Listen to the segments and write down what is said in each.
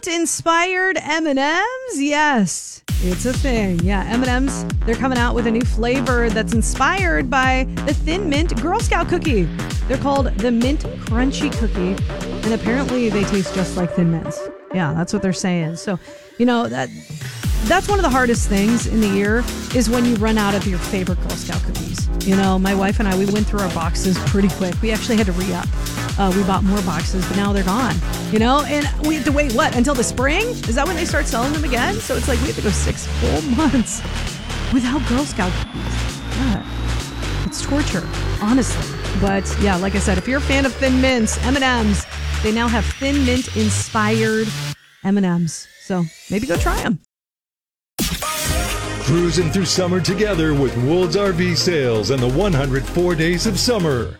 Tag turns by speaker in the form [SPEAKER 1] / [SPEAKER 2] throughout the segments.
[SPEAKER 1] mint-inspired M&Ms? Yes, it's a thing. Yeah, M&Ms, they're coming out with a new flavor that's inspired by the Thin Mint Girl Scout cookie. They're called the Mint Crunchy Cookie, and apparently they taste just like Thin Mints. Yeah, that's what they're saying. So, that's one of the hardest things in the year is when you run out of your favorite Girl Scout cookies. My wife and I, we went through our boxes pretty quick. We actually had to re-up. We bought more boxes, but now they're gone. And we have to wait, until the spring? Is that when they start selling them again? So it's like we have to go 6 full months without Girl Scout cookies. Yeah, it's torture, honestly. But yeah, like I said, if you're a fan of Thin Mints, M&Ms, they now have Thin Mint inspired M&Ms. So maybe go try them.
[SPEAKER 2] Cruising through summer together with Wool's RV Sales and the 104 Days of Summer.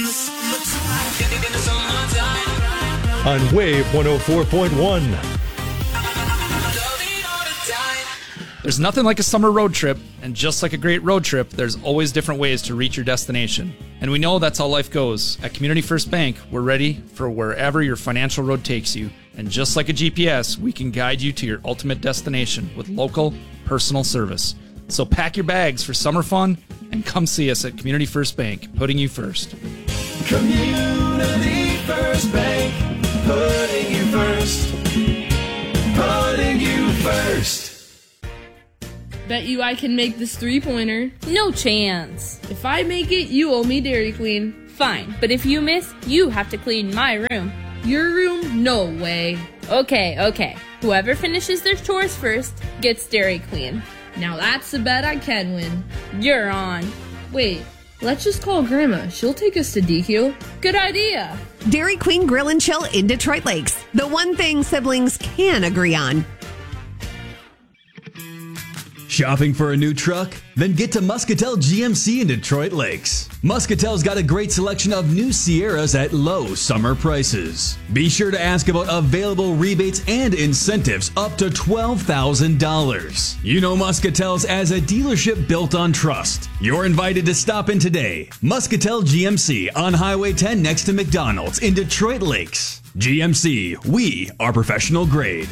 [SPEAKER 2] On Wave 104.1.
[SPEAKER 3] There's nothing like a summer road trip, and just like a great road trip, there's always different ways to reach your destination. And we know that's how life goes. At Community First Bank, we're ready for wherever your financial road takes you. And just like a GPS, we can guide you to your ultimate destination with local, personal service. So pack your bags for summer fun and come see us at Community First Bank, putting you first.
[SPEAKER 4] Community First Bank, putting you first. Putting you first.
[SPEAKER 5] Bet you I can make this three-pointer.
[SPEAKER 6] No chance.
[SPEAKER 5] If I make it, you owe me Dairy Queen.
[SPEAKER 6] Fine, but if you miss, you have to clean my room.
[SPEAKER 5] Your room? No way.
[SPEAKER 6] Okay. Whoever finishes their chores first gets Dairy Queen.
[SPEAKER 5] Now that's a bet I can win.
[SPEAKER 6] You're on.
[SPEAKER 5] Wait, let's just call Grandma. She'll take us to DQ.
[SPEAKER 6] Good idea.
[SPEAKER 7] Dairy Queen Grill and Chill in Detroit Lakes. The one thing siblings can agree on.
[SPEAKER 8] Shopping for a new truck? Then get to Muscatel GMC in Detroit Lakes. Muscatel's got a great selection of new Sierras at low summer prices. Be sure to ask about available rebates and incentives up to $12,000. You know Muscatel's as a dealership built on trust. You're invited to stop in today. Muscatel GMC on Highway 10 next to McDonald's in Detroit Lakes. GMC, we are professional grade.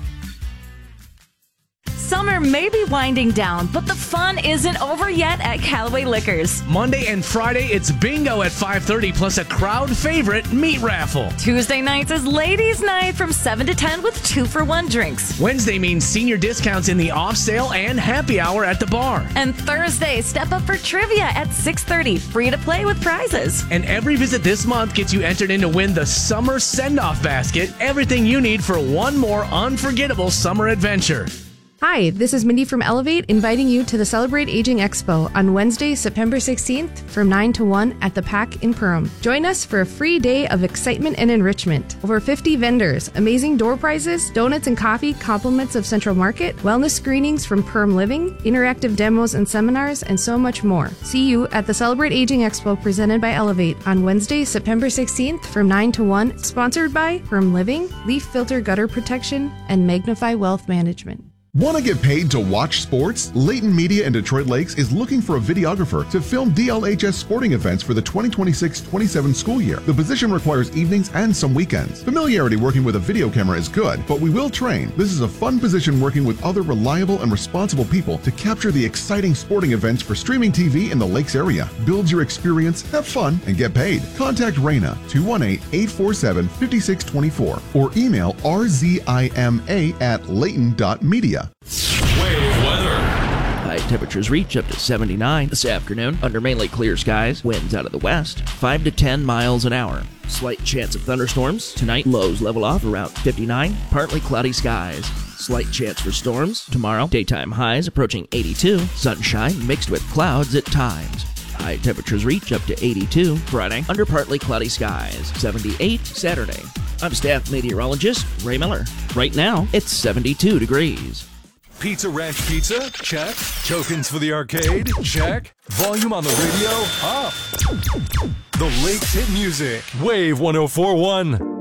[SPEAKER 9] Summer may be winding down, but the fun isn't over yet at Callaway Liquors.
[SPEAKER 10] Monday and Friday, it's bingo at 5:30 plus a crowd favorite meat raffle.
[SPEAKER 9] Tuesday nights is ladies' night from 7 to 10 with 2-for-1 drinks.
[SPEAKER 10] Wednesday means senior discounts in the off sale and happy hour at the bar.
[SPEAKER 9] And Thursday, step up for trivia at 6:30, free to play with prizes.
[SPEAKER 10] And every visit this month gets you entered in to win the Summer Send-Off Basket, everything you need for one more unforgettable summer adventure.
[SPEAKER 11] Hi, this is Mindy from Elevate, inviting you to the Celebrate Aging Expo on Wednesday, September 16th from 9 to 1 at the PAC in Perham. Join us for a free day of excitement and enrichment. Over 50 vendors, amazing door prizes, donuts and coffee, compliments of Central Market, wellness screenings from Perham Living, interactive demos and seminars, and so much more. See you at the Celebrate Aging Expo presented by Elevate on Wednesday, September 16th from 9 to 1, sponsored by Perham Living, Leaf Filter Gutter Protection, and Magnify Wealth Management.
[SPEAKER 12] Want to get paid to watch sports? Layton Media in Detroit Lakes is looking for a videographer to film DLHS sporting events for the 2026-27 school year. The position requires evenings and some weekends. Familiarity working with a video camera is good, but we will train. This is a fun position working with other reliable and responsible people to capture the exciting sporting events for streaming TV in the Lakes area. Build your experience, have fun, and get paid. Contact Raina 218-847-5624 or email rzima@layton.media.
[SPEAKER 13] Wave weather. High temperatures reach up to 79 this afternoon under mainly clear skies. Winds out of the west, 5 to 10 miles an hour. Slight chance of thunderstorms. Tonight, lows level off around 59. Partly cloudy skies. Slight chance for storms. Tomorrow, daytime highs approaching 82. Sunshine mixed with clouds at times. High temperatures reach up to 82 Friday under partly cloudy skies. 78 Saturday. I'm staff meteorologist Ray Miller. Right now, it's 72 degrees.
[SPEAKER 2] Pizza Ranch Pizza? Check. Tokens for the arcade? Check. Volume on the radio? Up. The Lakes hit music. Wave 104.1.